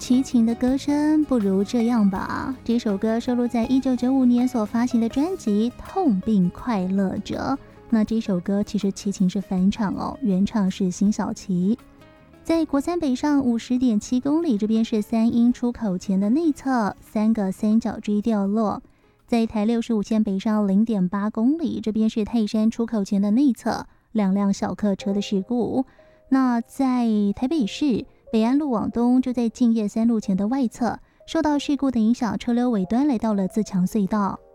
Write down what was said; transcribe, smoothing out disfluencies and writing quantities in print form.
齐秦的歌声，不如这样吧。这首歌收录在1995年所发行的专辑《痛并快乐着》。那这首歌其实齐秦是翻唱哦，原唱是辛晓琪。在国三北上50.7公里，这边是三鹰出口前的内侧，3个三角锥掉落。在台65线北上0.8公里，这边是泰山出口前的内侧，2辆小客车的事故。那在台北市北安路往东，就在敬业3路前的外侧，受到事故的影响，车流尾端来到了自强隧道。